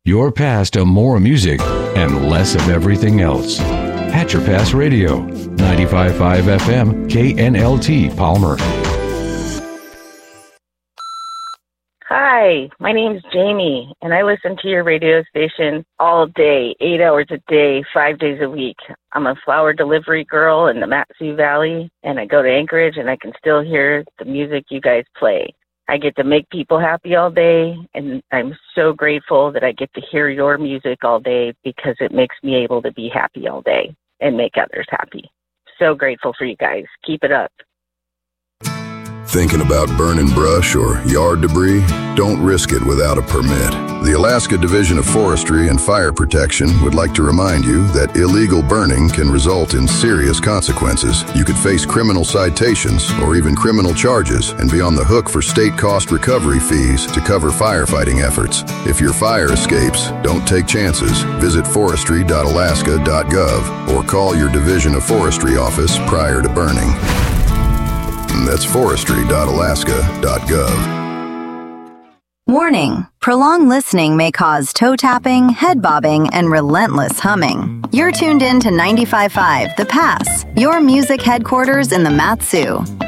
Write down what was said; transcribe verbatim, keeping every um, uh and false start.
Your pass to more music and less of everything else. Hatcher Pass Radio, ninety-five point five F M, K N L T Palmer. Hi, my name's Jamie, and I listen to your radio station all day, eight hours a day, five days a week. I'm a flower delivery girl in the Mat-Su Valley, and I go to Anchorage, and I can still hear the music you guys play. I get to make people happy all day, and I'm so grateful that I get to hear your music all day because it makes me able to be happy all day and make others happy. So grateful for you guys. Keep it up. Thinking about burning brush or yard debris? Don't risk it without a permit. The Alaska Division of Forestry and Fire Protection would like to remind you that illegal burning can result in serious consequences. You could face criminal citations or even criminal charges and be on the hook for state cost recovery fees to cover firefighting efforts. If your fire escapes, don't take chances. Visit forestry dot alaska dot gov or call your Division of Forestry office prior to burning. That's forestry dot alaska dot gov. Warning. Prolonged listening may cause toe tapping, head bobbing, and relentless humming. You're tuned in to ninety-five point five The Pass, your music headquarters in the Mat-Su.